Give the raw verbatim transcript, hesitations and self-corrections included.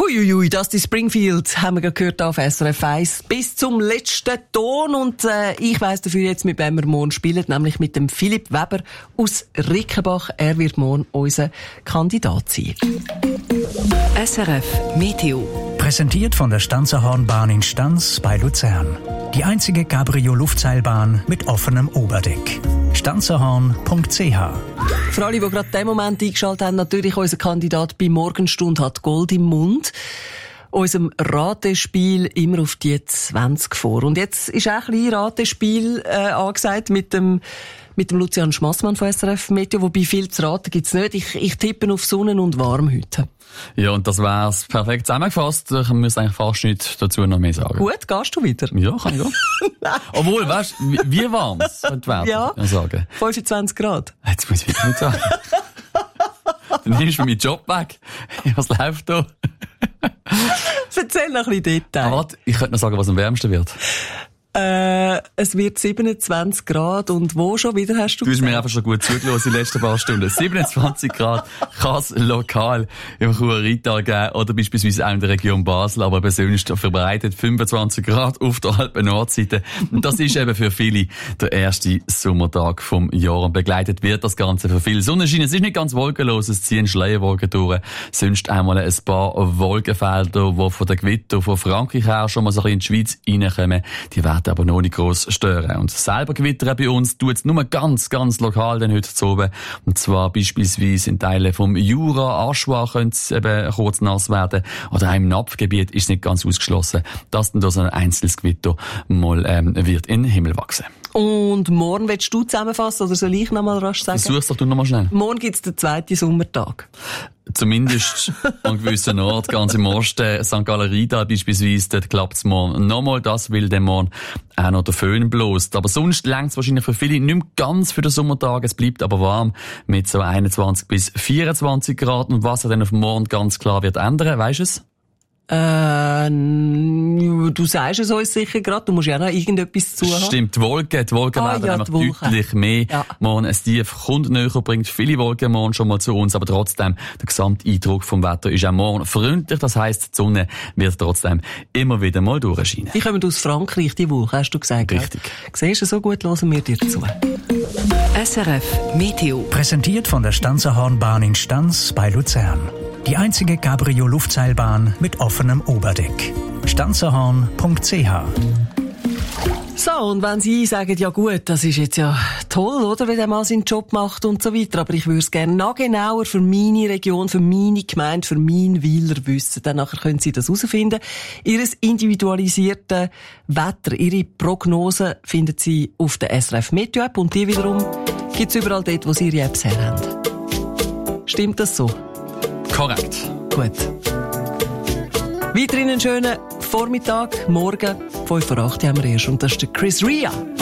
Huiuiui, das die Springfield haben wir gerade gehört auf S R F eins bis zum letzten Ton und äh, ich weiss dafür jetzt, mit wem wir morgen spielen, nämlich mit dem Philipp Weber aus Rickenbach. Er wird morgen unser Kandidat sein. S R F Meteo. Präsentiert von der Stanzerhornbahn in Stanz bei Luzern. Die einzige Cabrio-Luftseilbahn mit offenem Oberdeck. stanzerhorn punkt c h. Für alle, die gerade den Moment eingeschaltet haben, natürlich unser Kandidat bei Morgenstund hat Gold im Mund. Unserem Ratespiel immer auf die zwanzig vor. Und jetzt ist auch ein bisschen Ratespiel äh, angesagt mit dem mit dem Lucian Schmassmann von S R F Meteo, wobei viel zu raten gibt's nicht. Ich, ich tippe auf Sonnen und warm heute. Ja, und das wär's perfekt zusammengefasst. Ich muss eigentlich fast nicht dazu noch mehr sagen. Gut, gehst du wieder? Ja, kann ich auch. Obwohl, weißt du, wie, wie warm's könnte werden, ja, sagen. fünfundzwanzig Grad. Jetzt muss ich wieder nicht sagen. Dann nimmst du meinen Job weg. Was läuft da? Erzähl noch ein bisschen Detail. Aber warte, ich könnte noch sagen, was am wärmsten wird. Äh, es wird siebenundzwanzig Grad und wo schon wieder hast du Du hast gesagt? mir einfach schon gut zugelassen die letzten paar Stunden. siebenundzwanzig Grad kann es lokal im Churer Rheintal geben oder beispielsweise auch in der Region Basel, aber persönlich verbreitet fünfundzwanzig Grad auf der Alpen-Nordseite. Und das ist eben für viele der erste Sommertag vom Jahr und begleitet wird das Ganze für viele Sonnenschein. Es ist nicht ganz wolkenlos, es ziehen Schleierwolken durch, sonst einmal ein paar Wolkenfelder, die von der Gewitter von Frankreich her schon mal so ein bisschen in die Schweiz reinkommen. Die werden aber noch nicht gross stören. Und selber gewittern bei uns tut es nur ganz, ganz lokal denn heute zu oben. Und zwar beispielsweise in Teilen vom Jura, Aschua könnte es eben kurz nass werden. Oder auch im Napfgebiet ist es nicht ganz ausgeschlossen, dass dann da so ein einzelnes Gewitter mal ähm, wird in den Himmel wachsen. Und morgen willst du zusammenfassen oder soll ich noch mal rasch sagen? Versuch's doch du noch mal schnell. Morgen gibt's den zweiten Sommertag. Zumindest an gewissen Orten, ganz im Osten, Sankt Gallen Rheintal beispielsweise, dort klappt's morgen nochmal das, weil der morgen auch noch der Föhn bläst. Aber sonst längt's wahrscheinlich für viele nicht mehr ganz für den Sommertag. Es bleibt aber warm mit so einundzwanzig bis vierundzwanzig Grad. Und was er dann auf morgen ganz klar wird ändern, weisst du es? Äh, du sagst es uns sicher gerade, du musst ja noch irgendetwas zu haben. Stimmt, die Wolken, die Wolken ah, werden ja, nämlich Wolken. deutlich mehr. Ja. Morgen ein Tief kommt näher, bringt viele Wolken morgen schon mal zu uns, aber trotzdem, der Gesamteindruck vom Wetter ist auch morgen freundlich, das heisst, die Sonne wird trotzdem immer wieder mal durchscheinen. Die kommen aus Frankreich, die Wolken, hast du gesagt. Richtig. Siehst du, so gut hören wir dir zu. S R F Meteo. Präsentiert von der Stanzerhornbahn in Stanz bei Luzern. Die einzige Cabrio-Luftseilbahn mit offenem Oberdeck. stanzerhorn punkt c h. So, und wenn Sie sagen, ja gut, das ist jetzt ja toll, oder, wie der Mann seinen Job macht und so weiter, aber ich würde es gerne noch genauer für meine Region, für meine Gemeinde, für meinen Weiler wissen, dann nachher können Sie das herausfinden. Ihres individualisierte Wetter, Ihre Prognosen finden Sie auf der S R F Meteo App und die wiederum gibt es überall dort, wo Sie Ihre Apps her haben. Stimmt das so? Korrekt. Gut. Weiterhin einen schönen Vormittag, morgen, fünf vor acht haben wir erst. Und das ist der Chris Ria.